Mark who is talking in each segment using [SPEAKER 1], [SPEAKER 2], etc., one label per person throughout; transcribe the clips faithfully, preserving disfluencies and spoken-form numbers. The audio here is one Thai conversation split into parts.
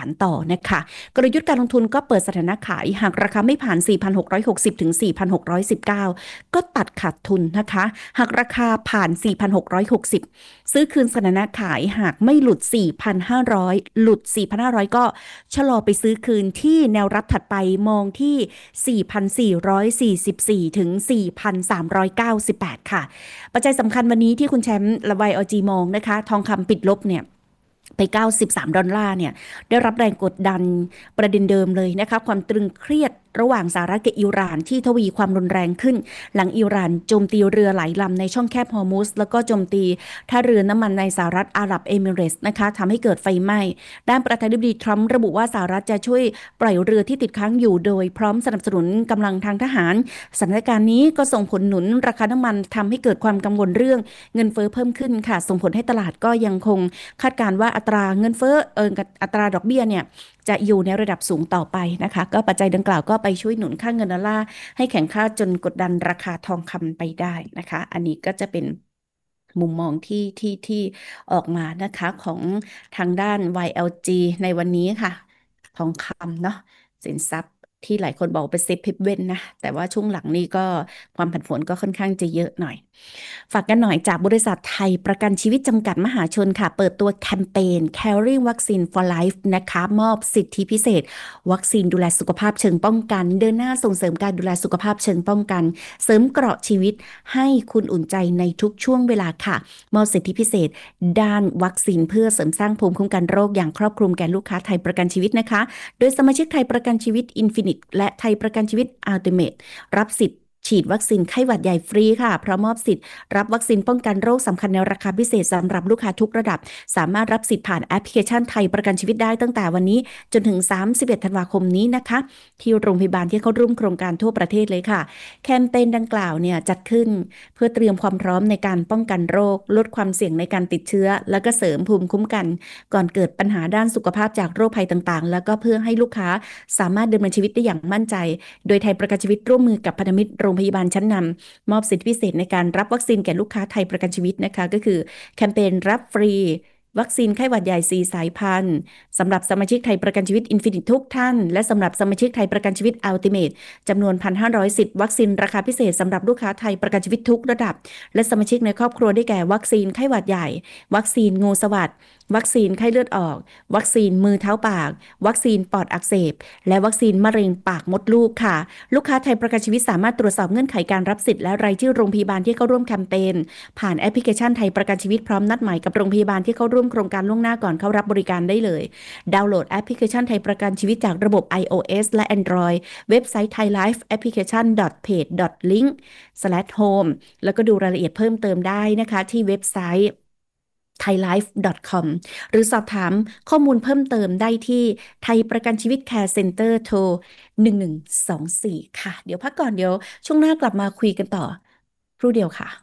[SPEAKER 1] านต่อนะคะกลยุทธ์การลงทุนก็เปิดสถานะขายหากราคาไม่ผ่าน สี่พันหกร้อยหกสิบ ถึง สี่พันหกร้อยสิบเก้า ก็ตัดขาดทุนนะคะหากราคาผ่าน สี่พันหกร้อยหกสิบ ซื้อคืนสถานะขายหากไม่หลุด สี่พันห้าร้อย หลุด สี่พันห้าร้อย ก็ชะลอไปซื้อคืนที่แนวรับถัดไปมองที่ สี่พันสี่ร้อยสี่สิบสี่ ถึง สี่พันสามร้อยเก้าสิบแปด ค่ะปัจจัยสำคัญวันนี้ที่คุณแชมป์และ วาย แอล จี มองนะคะทองคำปิดลบเนี่ยไปเก้าสิบสามดอลลาร์เนี่ยได้รับแรงกดดันประเด็นเดิมเลยนะคะความตรึงเครียดระหว่างสหรัฐกับอิหร่านที่ทวีความรุนแรงขึ้นหลังอิหร่านโจมตีเรือหลายลำในช่องแคบฮอร์มุซแล้วก็โจมตีท่าเรือน้ำมันในสหรัฐอาหรับเอมิเรตส์นะคะทำให้เกิดไฟไหม้ด้านประธานาธิบดีทรัมป์ระบุว่าสหรัฐจะช่วยปล่อยเรือที่ติดค้างอยู่โดยพร้อมสนับสนุนกำลังทางทหารสถานการณ์นี้ก็ส่งผลหนุนราคาน้ำมันทำให้เกิดความกังวลเรื่องเงินเฟ้อเพิ่มขึ้นค่ะส่งผลให้ตลาดก็ยังคงคาดการณ์ว่าอัตราเงินเฟ้อเอออัตราดอกเบี้ยเนี่ยจะอยู่ในระดับสูงต่อไปนะคะก็ปัจจัยดังกล่าวก็ไปช่วยหนุนค่าเงินดอลลาร์ให้แข็งค่าจนกดดันราคาทองคำไปได้นะคะอันนี้ก็จะเป็นมุมมองที่ที่ที่ออกมานะคะของทางด้าน วาย แอล จี ในวันนี้ค่ะทองคำเนาะสินทรัพย์ที่หลายคนบอกเป็นเซฟเฮเว่นนะแต่ว่าช่วงหลังนี้ก็ความผันผวนก็ค่อนข้างจะเยอะหน่อยฝากกันหน่อยจากบริษัทไทยประกันชีวิตจำกัดมหาชนค่ะเปิดตัวแคมเปญ Caring Vaccine for Life นะคะมอบสิทธิพิเศษวัคซีนดูแลสุขภาพเชิงป้องกันเดินหน้าส่งเสริมการดูแลสุขภาพเชิงป้องกันเสริมเกราะชีวิตให้คุณอุ่นใจในทุกช่วงเวลาค่ะมอบสิทธิพิเศษด้านวัคซีนเพื่อเสริมสร้างภูมิคุ้มกันโรคอย่างครอบคลุมแก่ลูกค้าไทยประกันชีวิตนะคะโดยสมาชิกไทยประกันชีวิต Infinite และไทยประกันชีวิต Ultimate รับสิทธิ์ฉีดวัคซีนไข้หวัดใหญ่ฟรีค่ะพร้อมมอบสิทธิ์รับวัคซีนป้องกันโรคสำคัญในราคาพิเศษสำหรับลูกค้าทุกระดับสามารถรับสิทธิ์ผ่านแอปพลิเคชันไทยประกันชีวิตได้ตั้งแต่วันนี้จนถึงสามสิบเอ็ดธันวาคมนี้นะคะที่โรงพยาบาลที่เขาร่วมโครงการทั่วประเทศเลยค่ะแคมเปญดังกล่าวเนี่ยจัดขึ้นเพื่อเตรียมความพร้อมในการป้องกันโรคลดความเสี่ยงในการติดเชื้อแล้วก็เสริมภูมิคุ้มกันก่อนเกิดปัญหาด้านสุขภาพจากโรคภัยต่างๆแล้วก็เพื่อให้ลูกค้าสามารถดำเนินชีวิตได้อย่างมั่นใจโดยไทยประกันชีวิตร่วมมือกับพันธมิตรโรงพยาบาลชั้นนำมอบสิทธิพิเศษในการรับวัคซีนแก่ลูกค้าไทยประกันชีวิตนะคะก็คือแคมเปญรับฟรีวัคซีนไข้หวัดใหญ่สี่สายพันธุ์สำหรับสมาชิกไทยประกันชีวิต Infinite ทุกท่านและสำหรับสมาชิกไทยประกันชีวิต Ultimate จำนวน หนึ่งพันห้าร้อย สิทธิ์วัคซีนราคาพิเศษสำหรับลูกค้าไทยประกันชีวิตทุกระดับและสมาชิกในครอบครัวได้แก่วัคซีนไข้หวัดใหญ่วัคซีนงูสวัสด์วัคซีนไข้เลือดออกวัคซีนมือเท้าปากวัคซีนปอดอักเสบและวัคซีนมะเร็งปากมดลูกค่ะลูกค้าไทยประกันชีวิตสามารถตรวจสอบเงื่อนไขการรับสิทธิ์และรายชื่อโรงพยาบาลที่เข้าร่วมแคมเปญผ่านแอปพลิเคชันไทยประกันชีวิตพร้อมนัดหมายกับโรงพยาบาลที่เข้าร่วมโครงการล่วงหน้าก่อนเข้ารับบริการได้เลยดาวน์โหลดแอปพลิเคชันไทยประกันชีวิตจากระบบ iOS และ Android เว็บไซต์ ไทยไลฟ์ แอปพลิเคชัน ดอท เพจ ดอท ลิงก์ สแลช โฮม แล้วก็ดูรายละเอียดเพิ่มเติมได้นะคะที่เว็บไซต์ไทยไลฟ์ ดอท คอม หรือสอบถามข้อมูลเพิ่มเติมได้ที่ไทยประกันชีวิตแคร์เซ็นเตอร์โทรหนึ่งหนึ่งสองสี่ค่ะเดี๋ยวพักก่อนเดี๋ยวช่วงหน้ากลับมาคุยกันต่อครู่เดียวค่ะ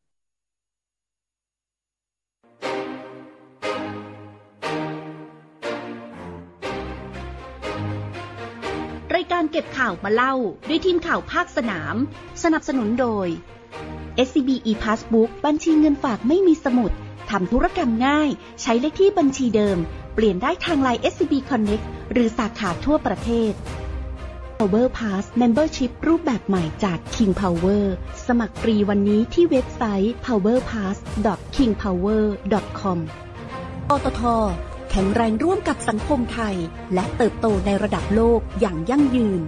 [SPEAKER 1] รายการเก็บข่าวมาเล่าด้วยทีมข่าวภาคสนามสนับสนุนโดย เอส ซี บี e-Passbook บัญชีเงินฝากไม่มีสมุดทำธุรกรรมง่ายใช้เลขที่บัญชีเดิมเปลี่ยนได้ทาง ไลน์ เอส ซี บี Connect หรือสาขาทั่วประเทศ Power Pass Membership รูปแบบใหม่จาก King Power สมัครฟรีวันนี้ที่เว็บไซต์ พาวเวอร์พาส ดอท คิงพาวเวอร์ ดอท คอม ปตท.แข็งแรงร่วมกับสังคมไทยและเติบโตในระดับโลกอย่างยั่งยืน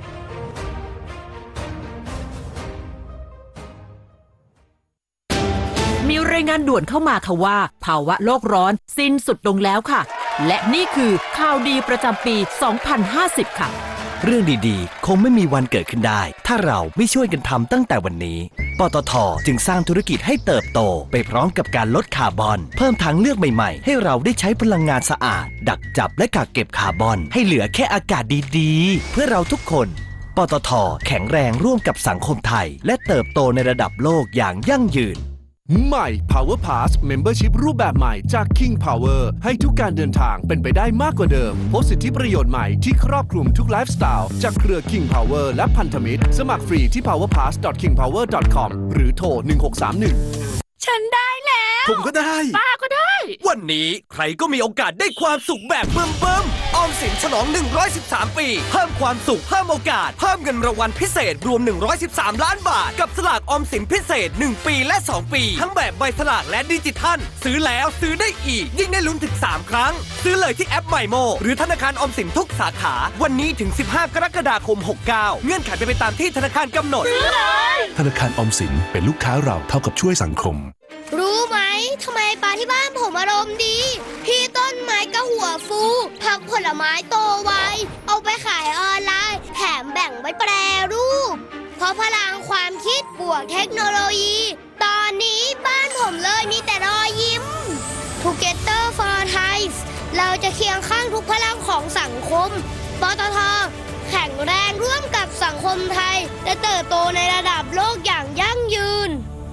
[SPEAKER 2] มีรายงานด่วนเข้ามาค่ะว่าภาวะโลกร้อนสิ้นสุดลงแล้วค่ะและนี่คือข่าวดีประจำปี สองพันห้าสิบ ค่ะ
[SPEAKER 3] เรื่องดีๆคงไม่มีวันเกิดขึ้นได้ถ้าเราไม่ช่วยกันทำตั้งแต่วันนี้ปตท.จึงสร้างธุรกิจให้เติบโตไปพร้อมกับการลดคาร์บอนเพิ่มทางเลือกใหม่ๆให้เราได้ใช้พลังงานสะอาดดักจับและกักเก็บคาร์บอนให้เหลือแค่อากาศดีๆเพื่อเราทุกคนปตท.แข็งแรงร่วมกับสังคมไทยและเติบโตในระดับโลกอย่างยั่งยืน
[SPEAKER 4] ใหม่ Power Pass Membership รูปแบบใหม่จาก King Power ให้ทุกการเดินทางเป็นไปได้มากกว่าเดิมพบสิทธิประโยชน์ใหม่ที่ครอบคลุมทุกไลฟ์สไตล์จากเครือ King Power และพันธมิตรสมัครฟรีที่ พาวเวอร์พาส ดอท คิงพาวเวอร์ ดอท คอม หรือโทรหนึ่งหกสามหนึ่ง
[SPEAKER 2] ฉันได้แล้ว
[SPEAKER 3] ผมก็ได้
[SPEAKER 2] ป้าก็ได้
[SPEAKER 3] วันนี้ใครก็มีโอกาสได้ความสุขแบบเบิ่มๆ All อมสินฉลองหนึ่งร้อยสิบสามปีเพิ่มความสุขเพิ่มโอกาสเพิ่มเงินรางวัลพิเศษรวมหนึ่งร้อยสิบสามล้านบาทกับสลากออมสินพิเศษหนึ่งปีและสองปีทั้งแบบใบสลากและดิจิทัลซื้อแล้วซื้อได้อีกยิ่งได้ลุ้นถึงสามครั้งซื้อเลยที่แอป ไมโม หรือธนาคารออมสินทุกสาขาวันนี้ถึงสิบห้ากรกฎาคมหกเก้าเงื่อนไขเป็นไปตามที่ธนาคารกำหนด
[SPEAKER 5] ธนาคารออมสินเป็นลูกค้าเราเท่ากับช่วยสังคม
[SPEAKER 6] รู้ไหมทำไมปลาที่บ้านผมอารมณ์ดีพี่ต้นไม้ก็หัวฟูผักผลไม้โตไวเอาไปขายออนไลน์แถมแบ่งไว้แปรรูปเพราะพลังความคิดบวกเทคโนโลยีตอนนี้บ้านผมเลยมีแต่รอยยิ้ม Together for Thai เราจะเคียงข้างทุกพลังของสังคมปตท.แข็งแรงร่วมกับสังคมไทยและเติบโตในระดับโลกอย่างยั่งยืน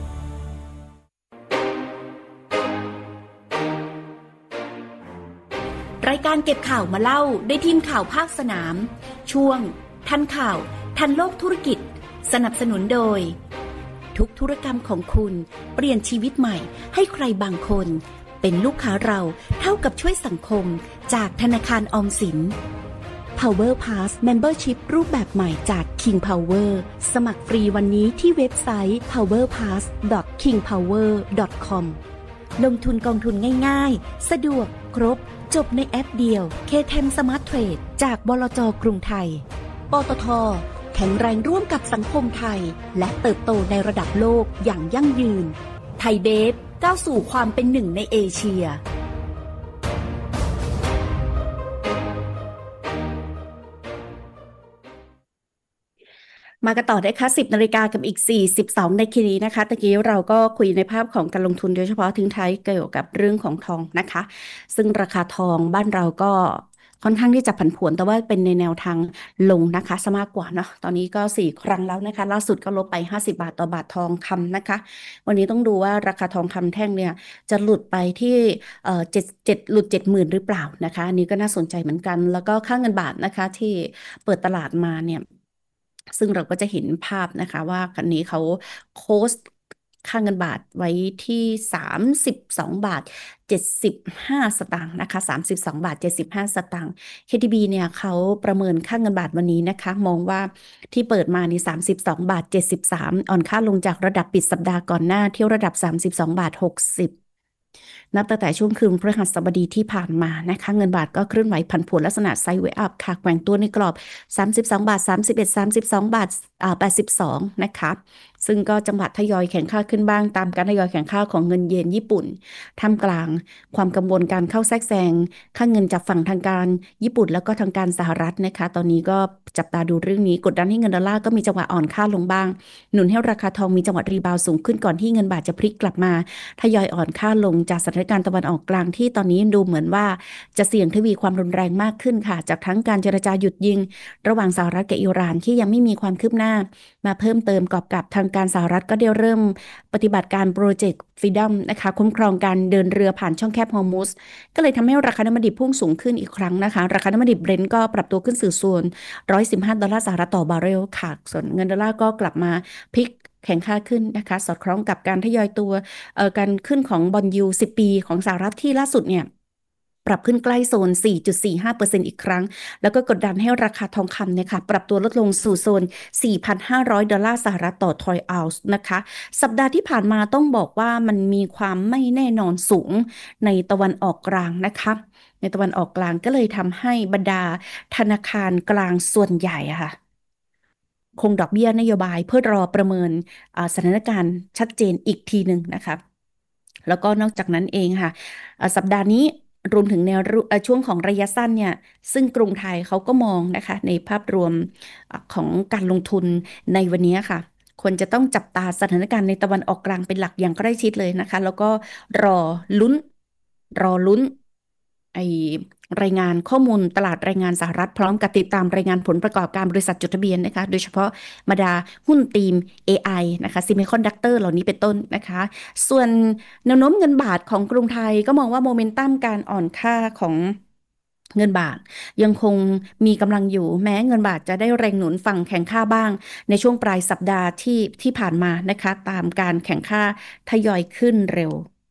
[SPEAKER 1] รายการเก็บข่าวมาเล่าได้ทีมข่าวภาคสนามช่วงทันข่าวทันโลกธุรกิจสนับสนุนโดยทุกธุรกรรมของคุณเปลี่ยนชีวิตใหม่ให้ใครบางคนเป็นลูกค้าเราเท่ากับช่วยสังคมจากธนาคารออมสิน Power Pass Membership รูปแบบใหม่จาก King Power สมัครฟรีวันนี้ที่เว็บไซต์ พาวเวอร์พาส ดอท คิงพาวเวอร์ ดอท คอม ลงทุนกองทุนง่ายๆสะดวกครบจบในแอปเดียว เค เท็น Smart Trade จากบลจ.กรุงไทยปตท.แข็งแรงร่วมกับสังคมไทยและเติบโตในระดับโลกอย่างยั่งยืนไทยเบฟก้าวสู่ความเป็นหนึ่งในเอเชียมากันต่อได้ค่ะสิบนาฬิกากับอีกสี่สิบสองนาทีนี้นะคะตะกี้เราก็คุยในภาพของการลงทุนโดยเฉพาะทิ้งท้ายเกี่ยวกับเรื่องของทองนะคะซึ่งราคาทองบ้านเราก็ค่อนข้างที่จะผันผวนแต่ว่าเป็นในแนวทางลงนะคะซะมากกว่าเนาะตอนนี้ก็สี่ครั้งแล้วนะคะล่าสุดก็ลบไปห้าสิบบาทต่อบาททองคำนะคะวันนี้ต้องดูว่าราคาทองคำแท่งเนี่ยจะหลุดไปที่เอ่อเจ็ดเจ็ดหลุดเจ็ดหมื่นหรือเปล่านะคะอันนี้ก็น่าสนใจเหมือนกันแล้วก็ค่าเงินบาทนะคะที่เปิดตลาดมาเนี่ยซึ่งเราก็จะเห็นภาพนะคะว่าคันนี้เขาโค้ชค่าเงินบาทไว้ที่สามสิบสองบาทเจ็ดสิบห้าสตางค์นะคะสามสิบสองบาทเจ็ดสิบห้าสตางค์ เค ที บี เนี่ยเขาประเมินค่าเงินบาทวันนี้นะคะมองว่าที่เปิดมานี่สามสิบสองบาทเจ็ดสิบสามอ่อนค่าลงจากระดับปิดสัปดาห์ก่อนหน้าที่ระดับสามสิบสองบาทหกสิบนับตั้งแต่ช่วงคืนพฤหัสบดีที่ผ่านมานะคะเงินบาทก็เคลื่อนไหวผันผวนลักษณะไซด์เวย์อัพค่ะแกว่งตัวในกรอบสามสิบสองบาทสามสิบเอ็ด สามสิบสองบาทอ่าแปดสิบสองนะคะซึ่งก็จังหวะทยอยแข็งค่าขึ้นบ้างตามการทยอยแข็งค่าของเงินเยนญี่ปุ่นท่ามกลางความกังวลการเข้าแทรกแซงค่าเงินจากฝั่งทางการญี่ปุ่นแล้วก็ทางการสหรัฐนะคะตอนนี้ก็จับตาดูเรื่องนี้กดดันให้เงินดอลลาร์ก็มีจังหวะอ่อนค่าลงบ้างหนุนให้ราคาทองมีจังหวะรีบาวสูงขึ้นก่อนที่เงินบาทจะพลิกกลับมาทยอยอ่อนค่าลงจากสถานการณ์ตะวันออกกลางที่ตอนนี้ดูเหมือนว่าจะเสี่ยงทวีความรุนแรงมากขึ้นค่ะจากทั้งการเจรจาหยุดยิงระหว่างสหรัฐกับอิหร่านที่ยังไม่มีความคืบหน้ามาเพิ่มเติมกอบกับทางการสหรัฐก็ได้เริ่มปฏิบัติการโปรเจกต์ฟรีดอมนะคะคุ้มครองการเดินเรือผ่านช่องแคบฮอร์มุสก็เลยทำให้ราคาน้ำมันดิบพุ่งสูงขึ้นอีกครั้งนะคะราคาน้ำมันดิบเบรนท์ก็ปรับตัวขึ้นสู่โซนหนึ่งร้อยสิบห้าดอลลาร์สหรัฐต่อบาร์เรลค่ะส่วนเงินดอลลาร์ก็กลับมาพลิกแข็งค่าขึ้นนะคะสอดคล้องกับการทยอยตัวเอ่อการขึ้นของบอนด์ยิลด์สิบปีของสหรัฐที่ล่าสุดเนี่ยปรับขึ้นใกล้โซน สี่จุดสี่ห้าเปอร์เซ็นต์ อีกครั้งแล้วก็กดดันให้ราคาทองคำเนี่ยค่ะปรับตัวลดลงสู่โซน สี่พันห้าร้อยดอลลาร์สหรัฐต่อทรอยออนซ์นะคะสัปดาห์ที่ผ่านมาต้องบอกว่ามันมีความไม่แน่นอนสูงในตะวันออกกลางนะคะในตะวันออกกลางก็เลยทำให้บรรดาธนาคารกลางส่วนใหญ่อะค่ะคงดอกเบี้ยนโยบายเพื่อรอประเมินสถานการณ์ชัดเจนอีกทีหนึ่งนะคะแล้วก็นอกจากนั้นเองค่ะสัปดาห์นี้รวมถึงแนวช่วงของระยะสั้นเนี่ยซึ่งกรุงไทยเขาก็มองนะคะในภาพรวมของการลงทุนในวันนี้ค่ะควรจะต้องจับตาสถานการณ์ในตะวันออกกลางเป็นหลักอย่างใกล้ชิดเลยนะคะแล้วก็รอลุ้นรอลุ้นไอรายงานข้อมูลตลาดแรงงานสหรัฐพร้อมกับติดตามรายงานผลประกอบการบริษัทจดทะเบียนนะคะโดยเฉพาะบรรดาหุ้นทีม เอ ไอ นะคะซิมิคอนดักเตอร์เหล่านี้เป็นต้นนะคะส่วนแนวโน้มเงินบาทของกรุงไทยก็มองว่าโมเมนตัมการอ่อนค่าของเงินบาทยังคงมีกำลังอยู่แม้เงินบาทจะได้แรงหนุนฝั่งแข็งค่าบ้างในช่วงปลายสัปดาห์ที่ที่ผ่านมานะคะตามการแข็งค่าทยอยขึ้นเร็ว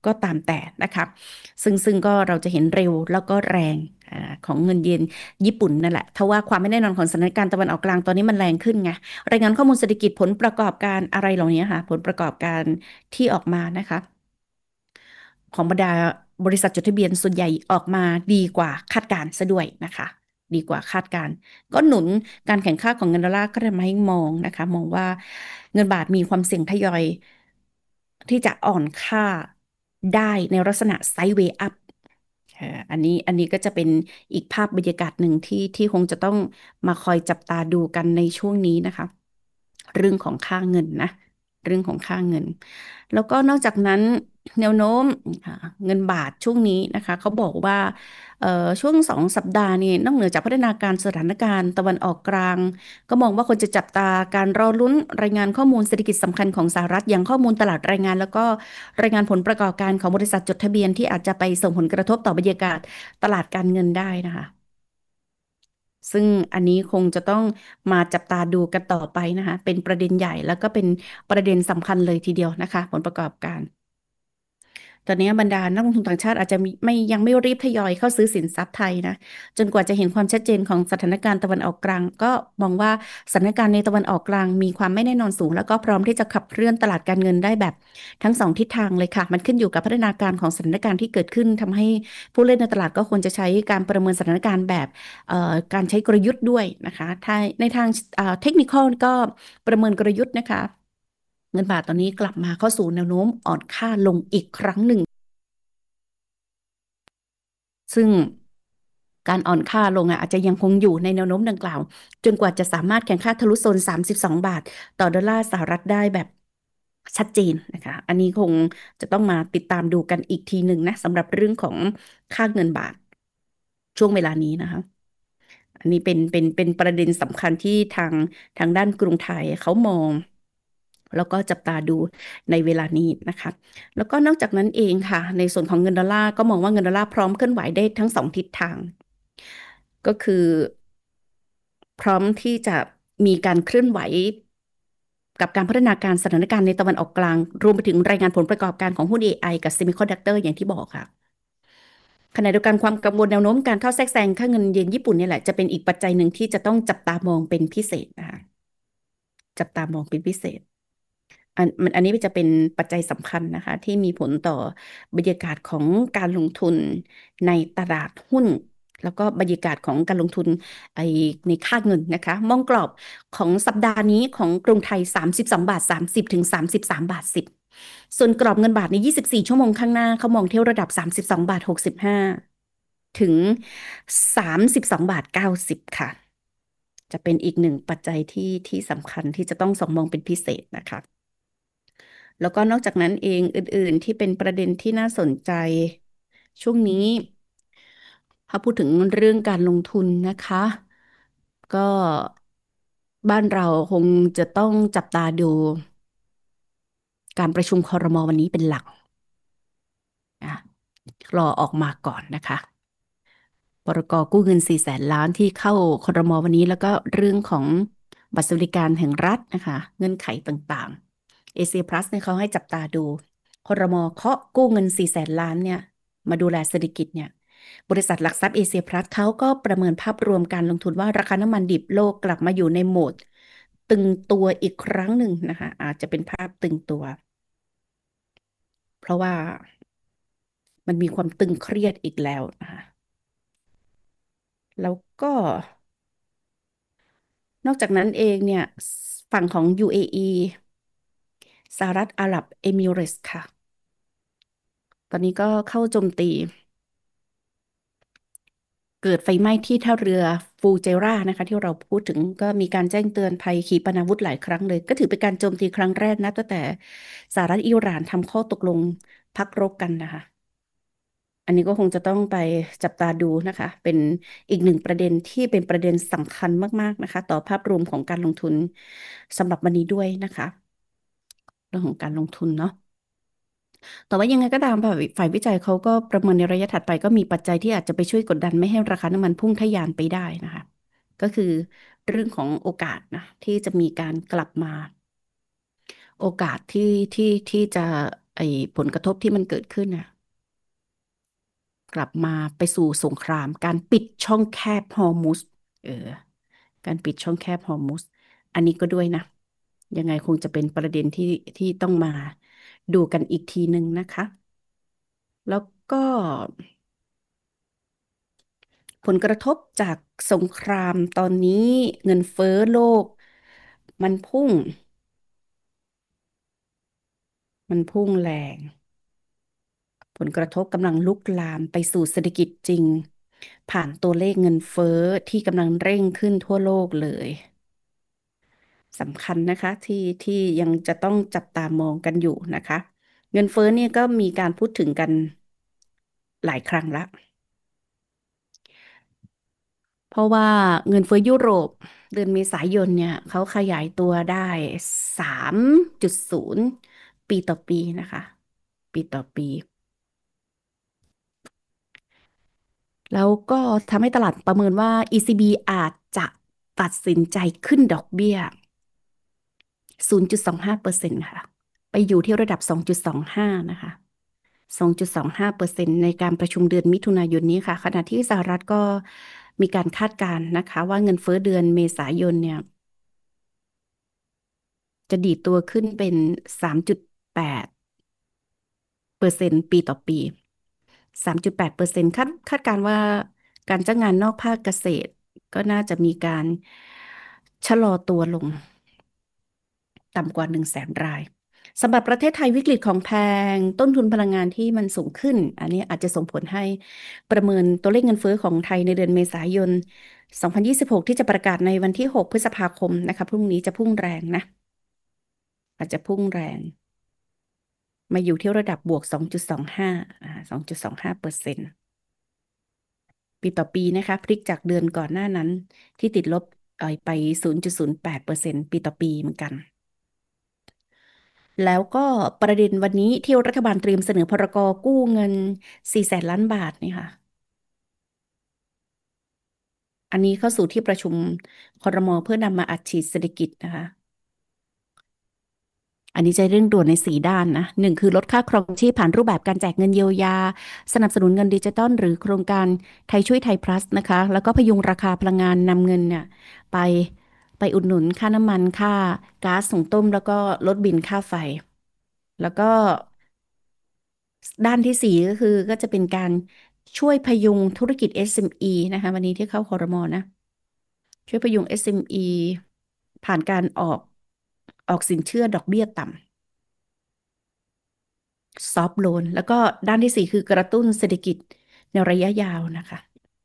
[SPEAKER 1] ก็ตามแต่นะคะซึ่งซึ่งก็เราจะเห็นเร็วแล้วก็แรงอาของเงินเยนญี่ปุ่นนั่นแหละทว่าความไม่แน่นอนของสถานการณ์ตะวันออกกลางตอนนี้มันแรงขึ้นไงรายงานข้อมูลเศรษฐกิจผลประกอบการอะไรเหล่านี้ค่ะผลประกอบการที่ออกมานะคะของบรรดาบริษัทจดทะเบียนส่วนใหญ่ออกมาดีกว่าคาดการณ์ซะด้วยนะคะดีกว่าคาดการณ์ก็หนุนการแข่งข้าของเงินดอลลาร์ก็ทำให้มองนะคะมองว่าเงินบาทมีความเสี่ยงทยอยที่จะอ่อนค่าได้ในลักษณะไซด์เวย์อัพอันนี้อันนี้ก็จะเป็นอีกภาพบรรยากาศหนึ่งที่ที่คงจะต้องมาคอยจับตาดูกันในช่วงนี้นะคะเรื่องของค่าเงินนะเรื่องของค่าเงิน แล้วก็นอกจากนั้นแนวโน้มเงินบาทช่วงนี้นะคะเขาบอกว่าช่วงสองสัปดาห์นี่นอกเหนือจากพัฒนาการสถานการณ์ตะวันออกกลางก็มองว่าคนจะจับตาการรอลุ้นรายงานข้อมูลเศรษฐกิจสำคัญของสหรัฐอย่างข้อมูลตลาดรายงาน แล้วก็รายงานผลประกอบการของบริษัทจดทะเบียนที่อาจจะไปส่งผลกระทบต่อบรรยากาศตลาดการเงินได้นะคะซึ่งอันนี้คงจะต้องมาจับตาดูกันต่อไปนะคะเป็นประเด็นใหญ่แล้วก็เป็นประเด็นสำคัญเลยทีเดียวนะคะผลประกอบการตอนนี้บรรดานักลงทุนต่างชาติอาจจะไม่ยังไม่รีบทยอยเข้าซื้อสินทรัพย์ไทยนะจนกว่าจะเห็นความชัดเจนของสถานการณ์ตะวันออกกลางก็มองว่าสถานการณ์ในตะวันออกกลางมีความไม่แน่นอนสูงแล้วก็พร้อมที่จะขับเคลื่อนตลาดการเงินได้แบบทั้งสองทิศทางเลยค่ะมันขึ้นอยู่กับพัฒนาการของสถานการณ์ที่เกิดขึ้นทำให้ผู้เล่นในตลาดก็ควรจะใช้การประเมินสถานการณ์แบบการใช้กลยุทธ์ด้วยนะคะถ้าในทางเทคนิคก็ประเมินกลยุทธ์นะคะเงินบาทตอนนี้กลับมาเข้าสู่แนวโน้มอ่อนค่าลงอีกครั้งหนึ่งซึ่งการอ่อนค่าลงอาจจะยังคงอยู่ในแนวโน้มดังกล่าวจนกว่าจะสามารถแข่งค่าทะลุโซนสามสิบสองบาทต่อดอลลาร์สหรัฐได้แบบชัดเจนนะคะอันนี้คงจะต้องมาติดตามดูกันอีกทีหนึ่งนะสำหรับเรื่องของค่าเงินบาทช่วงเวลานี้นะคะอันนี้เป็นเป็นเป็นประเด็นสำคัญที่ทางทางด้านกรุงไทยเขามองแล้วก็จับตาดูในเวลานี้นะคะแล้วก็นอกจากนั้นเองค่ะในส่วนของเงินดอลลาร์ก็มองว่าเงินดอลลาร์พร้อมเคลื่อนไหวได้ทั้งสองทิศทางก็คือพร้อมที่จะมีการเคลื่อนไหวกับการพัฒนาการสถานการณ์ในตะวันออกกลางรวมไปถึงรายงานผลประกอบการของหุ้น เอ ไอ กับซิมิคอนดักเตอร์อย่างที่บอกค่ะขณะเดียวกันความกังวลแนวโน้มการเข้าแทรกแซงค่าเงินเยนญี่ปุ่นนี่แหละจะเป็นอีกปัจจัยหนึ่งที่จะต้องจับตามองเป็นพิเศษนะคะจับตามองเป็นพิเศษอันมันอันนี้จะเป็นปัจจัยสำคัญนะคะที่มีผลต่อบรรยากาศของการลงทุนในตลาดหุ้นแล้วก็บรรยากาศของการลงทุนไอในค่าเงินนะคะมองกรอบของสัปดาห์นี้ของกรุงไทยสามสิบสองบาทสามสิบถึงสามสิบสามบาทสิบส่วนกรอบเงินบาทในยี่สิบสี่ชั่วโมงข้างหน้าเขามองเที่ยวระดับสามสิบสองบาทหกสิบห้าถึงสามสิบสองบาทเก้าสิบค่ะจะเป็นอีกหนึ่งปัจจัยที่ที่สำคัญที่จะต้องส่องมองเป็นพิเศษนะคะแล้วก็นอกจากนั้นเองอื่นๆที่เป็นประเด็นที่น่าสนใจช่วงนี้ถ้าพูดถึงเรื่องการลงทุนนะคะก็บ้านเราคงจะต้องจับตาดูการประชุมครม.วันนี้เป็นหลักรอออกมาก่อนนะคะพรก.กู้เงินสี่แสนล้านที่เข้าครม.วันนี้แล้วก็เรื่องของบัตรสวัสดิการแห่งรัฐนะคะเงื่อนไขต่างๆ เอ ซี Plus เนี่ยเขาให้จับตาดูครม.เคาะกู้เงินสี่แสนล้านเนี่ยมาดูแลเศรษฐกิจเนี่ยบริษัทหลักทรัพย์เอเชียพลัสเขาก็ประเมินภาพรวมการลงทุนว่าราคาน้ำมันดิบโลกกลับมาอยู่ในโหมดตึงตัวอีกครั้งหนึ่งนะคะอาจจะเป็นภาพตึงตัวเพราะว่ามันมีความตึงเครียดอีกแล้วนะคะแล้วก็นอกจากนั้นเองเนี่ยฝั่งของ ยู เอ อี สหรัฐอาหรับเอมิเรตส์ค่ะตอนนี้ก็เข้าโจมตีเกิดไฟไหม้ที่ท่าเรือฟูเจรานะคะที่เราพูดถึงก็มีการแจ้งเตือนภัยขีปนาวุธหลายครั้งเลยก็ถือเป็นการโจมตีครั้งแรกนะตั้งแต่สหรัฐอิหร่านทำข้อตกลงพักรบกันนะคะอันนี้ก็คงจะต้องไปจับตาดูนะคะเป็นอีกหนึ่งประเด็นที่เป็นประเด็นสำคัญมากๆนะคะต่อภาพรวมของการลงทุนสำหรับวันนี้ด้วยนะคะเรื่องของการลงทุนเนาะแต่ว่ายังไงก็ตามฝ่ายวิจัยเขาก็ประเมินในระยะถัดไปก็มีปัจจัยที่อาจจะไปช่วยกดดันไม่ให้ราคาน้ำมันพุ่งทะยานไปได้นะคะก็คือเรื่องของโอกาสนะที่จะมีการกลับมาโอกาสที่ที่ที่จะไอ้ผลกระทบที่มันเกิดขึ้นน่ะกลับมาไปสู่สงครามการปิดช่องแคบฮอร์มุสเออการปิดช่องแคบฮอร์มุสอันนี้ก็ด้วยนะยังไงคงจะเป็นประเด็นที่ที่ต้องมาดูกันอีกทีหนึ่งนะคะแล้วก็ผลกระทบจากสงครามตอนนี้เงินเฟ้อโลกมันพุ่งมันพุ่งแรง ผลกระทบกำลังลุกลามไปสู่เศรษฐกิจจริงผ่านตัวเลขเงินเฟ้อที่กำลังเร่งขึ้นทั่วโลกเลยสำคัญนะคะที่ที่ยังจะต้องจับตามองกันอยู่นะคะเงินเฟ้อเนี่ยก็มีการพูดถึงกันหลายครั้งละเพราะว่าเงินเฟ้อยุโรปเดือนเมษายนเนี่ยเขาขยายตัวได้สามจุดศูนย์ปีต่อปีนะคะปีต่อปี แล้วก็ทำให้ตลาดประเมินว่า อี ซี บี อาจจะตัดสินใจขึ้นดอกเบี้ย ศูนย์จุดสองห้าเปอร์เซ็นต์ ค่ะ ไปอยู่ที่ระดับ สองจุดสองห้า นะคะ สองจุดสองห้าเปอร์เซ็นต์ ในการประชุมเดือนมิถุนายนนี้ค่ะ ขณะที่สหรัฐก็มีการคาดการณ์นะคะว่าเงินเฟ้อเดือนเมษายนเนี่ยจะดีดตัวขึ้นเป็น สามจุดแปด เปอร์เซ็นต์ปีต่อปี สามจุดแปด เปอร์เซ็นต์คาดคาดการณ์ว่าการจ้างงานนอกภาคเกษตรก็น่าจะมีการชะลอตัวลงต่ำกว่าหนึ่งแสนรายสำหรับประเทศไทยวิกฤตของแพงต้นทุนพลังงานที่มันสูงขึ้นอันนี้อาจจะส่งผลให้ประเมินตัวเลขเงินเฟ้อของไทยในเดือนเมษายนสองพันยี่สิบหกที่จะประกาศในวันที่หกพฤษภาคมนะคะพรุ่งนี้จะพุ่งแรงนะอาจจะพุ่งแรงมาอยู่ที่ระดับบวกสองจุดสองห้าอ่าสองจุดสองห้าเปอร์เซ็นต์ ปีต่อปีนะคะพลิกจากเดือนก่อนหน้านั้นที่ติดลบเอ่อไป ศูนย์จุดศูนย์แปด เปอร์เซ็นต์ปีต่อปีเหมือนกัน แล้วก็ประเด็นวันนี้ที่รัฐบาลเตรียมเสนอพรกกู้เงินสี่แสนล้านบาทนี่ค่ะอันนี้เข้าสู่ที่ประชุมครมเพื่อนำมาอัดฉีดเศรษฐกิจนะคะอันนี้จะเร่งด่วนในสี่ด้านนะหนึ่งคือลดค่าครองชีพผ่านรูปแบบการแจกเงินเยียวยาสนับสนุนเงินดิจิตอลหรือโครงการไทยช่วยไทย plus นะคะแล้วก็พยุงราคาพลังงานนำเงินเนี่ยไปไปอุดหนุนค่าน้ำมันค่าก๊าซหุงต้มแล้วก็ลดบิลค่าไฟแล้วก็ด้านที่สี่ก็คือก็จะเป็นการช่วยพยุงธุรกิจ เอส เอ็ม อี นะคะวันนี้ที่เข้าครมนะช่วยพยุง เอส เอ็ม อี ผ่านการออกออกสินเชื่อดอกเบี้ยต่ำ ซอฟท์โลนแล้วก็ด้านที่สี่คือกระตุ้นเศรษฐกิจในระยะยาวนะคะ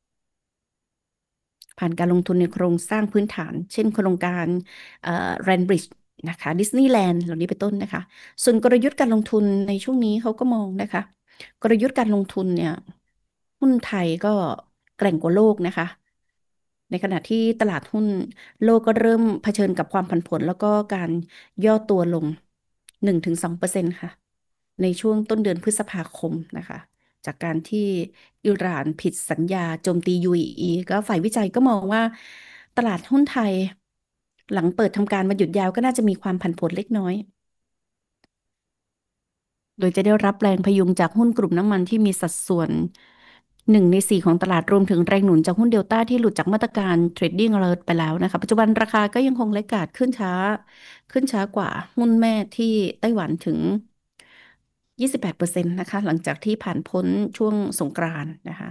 [SPEAKER 1] ผ่านการลงทุนในโครงสร้างพื้นฐานเช่นโครงการเอ่อแรนบริดจ์นะคะดิสนีย์แลนด์เหล่านี้เป็นต้นนะคะส่วนกลยุทธ์การลงทุนในช่วงนี้เขาก็มองนะคะกลยุทธ์การลงทุนเนี่ยหุ้นไทยก็แกร่งกว่าโลกนะคะในขณะที่ตลาดหุ้นโลกก็เริ่มเผชิญกับความผันผวนแล้วก็การย่อตัวลงหนึ่งถึงสองเปอร์เซ็นต์ค่ะ ในช่วงต้นเดือนพฤษภาคมนะคะจากการที่อิหร่านผิดสัญญาโจมตี ยู เอ อี ก็ฝ่ายวิจัยก็มองว่าตลาดหุ้นไทยหลังเปิดทำการวันหยุดยาวก็น่าจะมีความผันผวนเล็กน้อยโดยจะได้รับแรงพยุงจากหุ้นกลุ่มน้ำมันที่มีสัดส่วนหนึ่งในสี่ของตลาดรวมถึงแรงหนุนจากหุ้นเดลต้าที่หลุดจากมาตรการ Trading Alert ไปแล้วนะคะปัจจุบันราคาก็ยังคงเล็กกาดขึ้นช้าขึ้นช้ากว่าหุ้นแม่ที่ไต้หวันถึง ยี่สิบแปดเปอร์เซ็นต์นะคะหลังจากที่ผ่านพ้นช่วงสงกรานต์นะคะ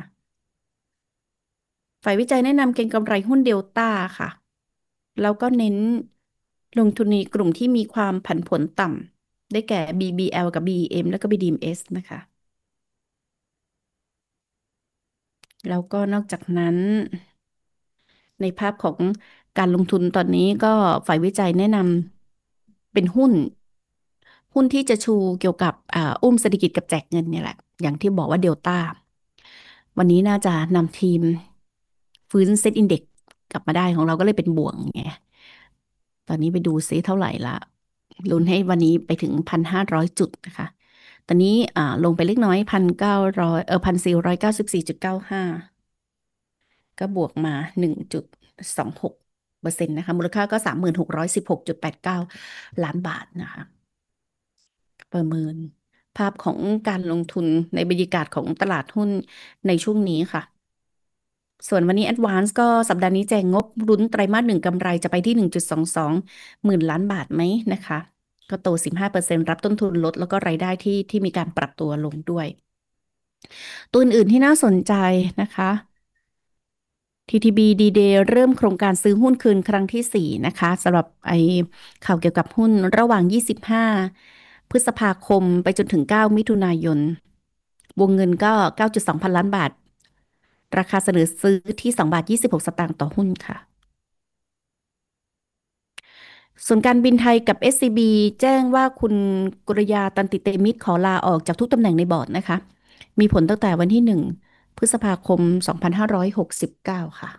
[SPEAKER 1] ฝ่ายวิจัยแนะนำเก็งกำไรหุ้นเดลต้าค่ะแล้วก็เน้นลงทุนในกลุ่มที่มีความผันผวนต่ำได้แก่ บี บี แอล กับ บี อี เอ็ม แล้วก็ บี ดี เอ็ม เอส นะคะแล้วก็นอกจากนั้นในภาพของการลงทุนตอนนี้ก็ฝ่ายวิจัยแนะนำเป็นหุ้นหุ้นที่จะชูเกี่ยวกับอ่าอุ้มเศรษฐกิจกับแจกเงินเนี่ยแหละอย่างที่บอกว่าเดลต้า วันนี้น่าจะนำทีมฟื้นเซ็ตอินเด็กซ์กลับมาได้ของเราก็เลยเป็นบวกไงตอนนี้ไปดูซิเท่าไหร่ละลุ้นให้วันนี้ไปถึงพันห้าร้อยจุดนะคะ ตอนนี้อ่าลงไปเล็กน้อยพันเก้าร้อยเออพันสี่ร้อยเก้าสิบสี่จุดเก้าห้าก็บวกมาหนึ่งจุดสองหกเปอร์เซ็นต์นะคะมูลค่าก็สามหมื่นหกร้อยสิบหกจุดแปดเก้าล้านบาทนะคะประเมินภาพของการลงทุนในบรรยากาศของตลาดหุ้นในช่วงนี้ค่ะส่วนวันนี้ Advance ก็สัปดาห์นี้แจงงบลุ้นไตรมาสหนึ่งกำไรจะไปที่ หนึ่งจุดสองสอง หมื่นล้านบาทไหมนะคะก็โต สิบห้าเปอร์เซ็นต์ รับต้นทุนลดแล้วก็รายได้ที่ที่มีการปรับตัวลงด้วยตัวอื่นๆที่น่าสนใจนะคะ ที ที บี D-Day เริ่มโครงการซื้อหุ้นคืนครั้งที่สี่นะคะสำหรับไอ้ข่าวเกี่ยวกับหุ้นระหว่างยี่สิบห้าพฤษภาคมไปจนถึงเก้ามิถุนายนวงเงินก็ เก้าจุดสอง พันล้านบาทราคาเสนอซื้อที่สองบาทยี่สิบหกสตางค์ต่อหุ้นค่ะส่วนการบินไทยกับ เอส ซี บี แจ้งว่าคุณกุรยาตันติเตมิตรขอลาออกจากทุกตำแหน่งในบอร์ดนะคะมีผลตั้งแต่วันที่หนึ่งพฤษภาคมสองพันห้าร้อยหกสิบเก้าค่ะ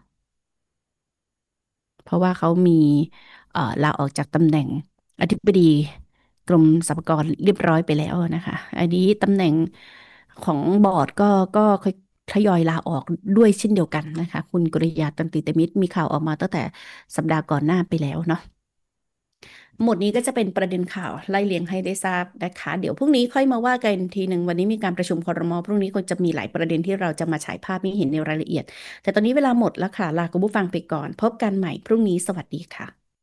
[SPEAKER 1] เพราะว่าเขามีลาออกจากตำแหน่งอธิบดีกรมสรรพากรเรียบร้อยไปแล้วนะคะอันนี้ตำแหน่งของบอร์ดก็ก็ทยอยลาออกด้วยเช่นเดียวกันนะคะคุณกุรยาตันติเตมิตรมีข่าวออกมาตั้งแต่สัปดาห์ก่อนหน้าไปแล้วเนาะหมดนี้ก็จะเป็นประเด็นข่าวไล่เลียงให้ได้ทราบนะคะเดี๋ยวพรุ่งนี้ค่อยมาว่ากันทีหนึ่งวันนี้มีการประชุมครม.พรุ่งนี้คงจะมีหลายประเด็นที่เราจะมาฉายภาพให้เห็นในรายละเอียดแต่ตอนนี้เวลาหมดแล้วค่ะลาคุณผู้ฟังไปก่อนพบกันใหม่พรุ่งนี้สวัสดีค่ะ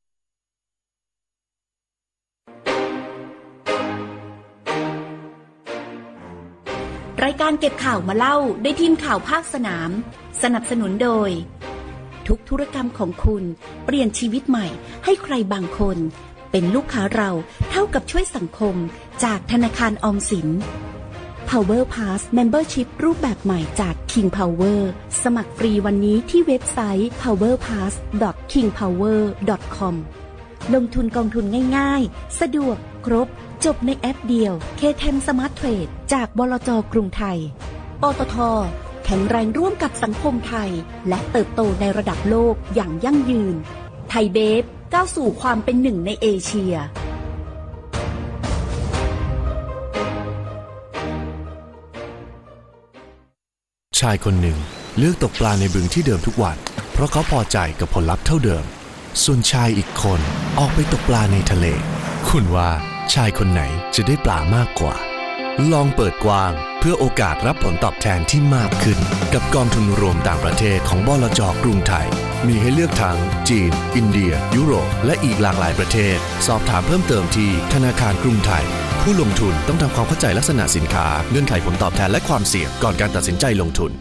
[SPEAKER 1] รายการเก็บข่าวมาเล่าได้ทีมข่าวภาคสนามสนับสนุนโดยทุกธุรกรรมของคุณเปลี่ยนชีวิตใหม่ให้ใครบางคนเป็นลูกค้าเราเท่ากับช่วยสังคมจากธนาคารออมสิน Power Pass Membership รูปแบบใหม่จาก King Power สมัครฟรีวันนี้ที่เว็บไซต์ พาวเวอร์พาส ดอท คิงพาวเวอร์ ดอท คอม ลงทุนกองทุนง่ายๆสะดวกครบจบในแอปเดียว เค เท็น Smart Trade จากบลจ.กรุงไทยปตท.แข็งแรงร่วมกับสังคมไทยและเติบโตในระดับโลกอย่างยั่งยืนไทยเบฟก้าวสู่ความเป็นหนึ่งในเอเชีย
[SPEAKER 5] ชายคนหนึ่งเลือกตกปลาในบึงที่เดิมทุกวันเพราะเขาพอใจกับผลลัพธ์เท่าเดิมส่วนชายอีกคนออกไปตกปลาในทะเลคุณว่าชายคนไหนจะได้ปลามากกว่าลองเปิดกว้างเพื่อโอกาสรับผลตอบแทนที่มากขึ้นกับกองทุนรวมต่างประเทศของบลจ.กรุงไทยมีให้เลือกทั้งจีนอินเดียยุโรปและอีกหลากหลายประเทศสอบถามเพิ่มเติมที่ธนาคารกรุงไทยผู้ลงทุนต้องทำความเข้าใจลักษณะสินค้าเงื่อนไขผลตอบแทนและความเสี่ยงก่อนการตัดสินใจลงทุน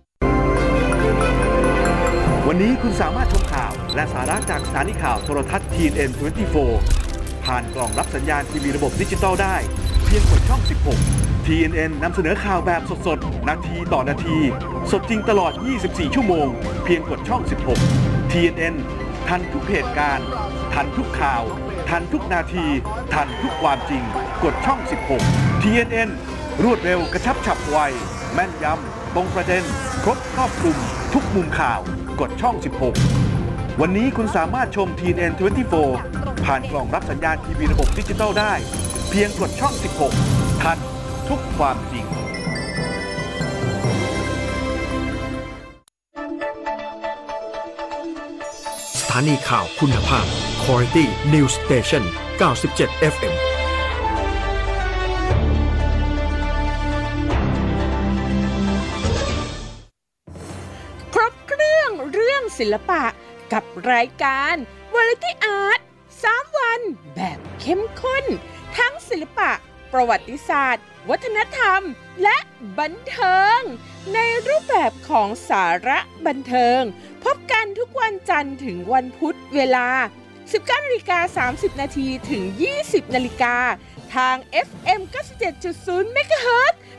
[SPEAKER 7] วันนี้คุณสามารถชมข่าวและสาระจากสถานีข่าวโทรทัศน์ ที เอ็น เอ็น ยี่สิบสี่ ผ่านกล่องรับสัญญาณทีวีระบบดิจิตอลได้เพียงกดช่องสิบหก ที เอ็น เอ็น นำเสนอข่าวแบบสดๆนาทีต่อนาทีสดจริงตลอดยี่สิบสี่ชั่วโมงเพียงกดช่องสิบหก ที เอ็น เอ็น ทันทุกเหตุการณ์ทันทุกข่าวทันทุกนาทีทันทุกความจริงกดช่องสิบหก ที เอ็น เอ็น รวดเร็วกระชับฉับไวแม่นยำตรงประเด็นครบครอบคลุมทุกมุมข่าวกดช่องสิบหกวันนี้คุณสามารถชม ที เอ็น เอ็น ยี่สิบสี่ ผ่านกล่องรับสัญญาณทีวีระบบดิจิตอลได้เพียงกดช่องสิบหกทันทุกความจริง
[SPEAKER 8] สถานีข่าวคุณภาพ Quality News Station เก้าสิบเจ็ด เอฟ เอ็ม
[SPEAKER 9] ครบเครื่องเรื่องศิลปะกับรายการ Variety Art สามวันแบบเข้มข้นทั้งศิลปะประวัติศาสตร์วัฒนธรรมและบันเทิงในรูปแบบของสาระบันเทิงพบกันทุกวันจันทร์ถึงวันพุธเวลา สิบเก้านาฬิกาสามสิบนาที ถึง ยี่สิบนาฬิกาทาง เอฟ เอ็ม เก้าสิบเจ็ดจุดศูนย์ เมกะเฮิรตซ์